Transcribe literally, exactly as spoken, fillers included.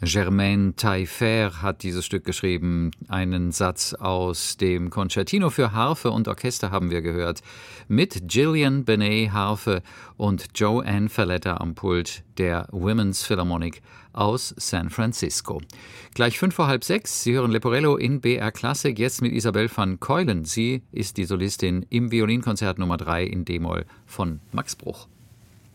Germaine Taillefer hat dieses Stück geschrieben. Einen Satz aus dem Concertino für Harfe und Orchester haben wir gehört. Mit Gillian Benet Harfe und Joanne Falletta am Pult der Women's Philharmonic aus San Francisco. Gleich fünf vor halb sechs. Sie hören Leporello in B R Klassik. Jetzt mit Isabelle van Keulen. Sie ist die Solistin im Violinkonzert Nummer drei in D-Moll von Max Bruch.